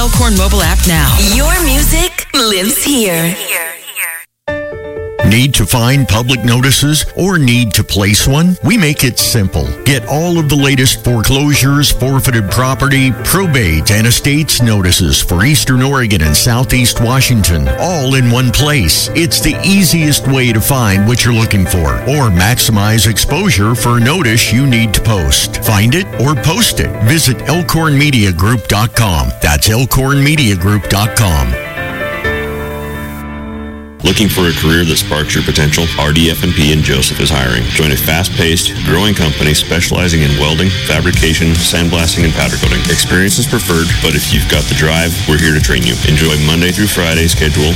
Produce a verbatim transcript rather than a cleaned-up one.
Elkhorn mobile app now. Your music lives here. Need to find public notices or need to place one? We make it simple. Get all of the latest foreclosures, forfeited property, probate, and estates notices for Eastern Oregon and Southeast Washington, all in one place. It's the easiest way to find what you're looking for or maximize exposure for a notice you need to post. Find it or post it. Visit elkhorn media group dot com. That's elkhorn media group dot com. Looking for a career that sparks your potential? R D F and P in Joseph is hiring. Join a fast-paced, growing company specializing in welding, fabrication, sandblasting, and powder coating. Experience is preferred, but if you've got the drive, we're here to train you. Enjoy Monday through Friday schedule